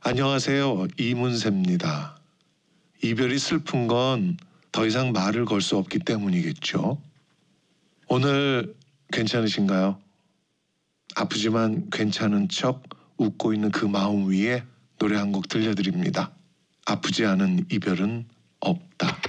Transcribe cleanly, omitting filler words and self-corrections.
안녕하세요. 이문세입니다. 이별이 슬픈 건 더 이상 말을 걸 수 없기 때문이겠죠. 오늘 괜찮으신가요? 아프지만 괜찮은 척 웃고 있는 그 마음 위에 노래 한 곡 들려드립니다. 아프지 않은 이별은 없다.